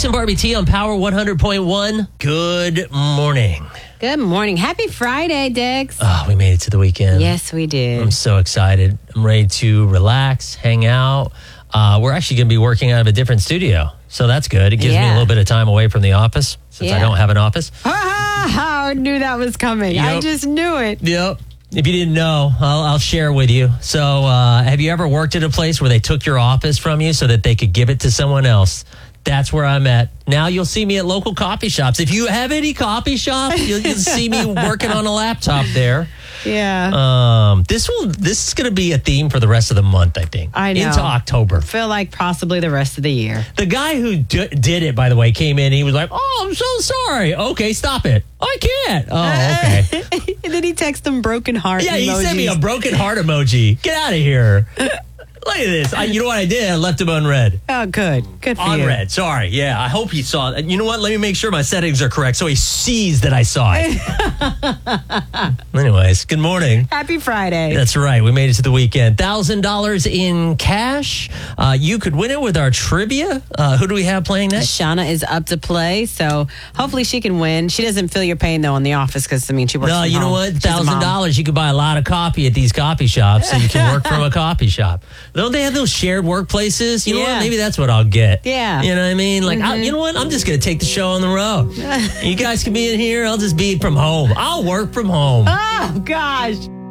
Dex and Barbie T on Power 100.1. Good morning. Good morning. Happy Friday, Dex. Oh, we made it to the weekend. Yes, we did. I'm so excited. I'm ready to relax, hang out. We're actually going to be working out of a different studio. So that's good. It gives me a little bit of time away from the office since I don't have an office. I knew that was coming. Yep. I just knew it. Yep. If you didn't know, I'll share with you. So have you ever worked at a place where they took your office from you so that they could give it to someone else? That's where I'm at. Now you'll see me at local coffee shops. If you have any coffee shop, you'll see me working on a laptop there. Yeah. This is going to be a theme for the rest of the month, I think. I know. Into October. Feel like possibly the rest of the year. The guy who did it, by the way, came in. He was like, "Oh, I'm so sorry. Okay, stop it. I can't." Oh, okay. And then he texted him broken heart. Yeah, he emojis. sent me a broken heart emoji. Get out of here. Look at this. You know what I did? I left him unread. Oh, good. Good for you. Unread. Sorry. Yeah, I hope he saw it. You know what? Let me make sure my settings are correct so he sees that I saw it. Anyways, good morning. Happy Friday. That's right. We made it to the weekend. $1,000 in cash. You could win it with our trivia. Who do we have playing next? Shauna is up to play, so hopefully she can win. She doesn't feel your pain, though, in the office because, I mean, she works No, from you home. know what? She's a mom. $1,000. You could buy a lot of coffee at these coffee shops so you can work from a coffee shop. Don't they have those shared workplaces? You know what? Maybe that's what I'll get. Yeah. You know what I mean? Like, you know what? I'm just going to take the show on the road. You guys can be in here. I'll just be from home. I'll work from home. Oh, gosh.